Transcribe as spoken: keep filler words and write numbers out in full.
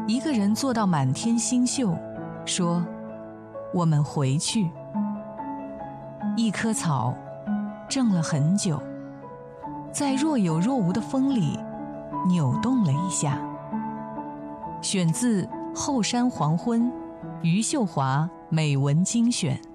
一个人坐到满天星宿，说：我们回去。一棵草怔了很久，在若有若无的风里扭动了一下。选自《后山黄昏》，余秀华美文精选。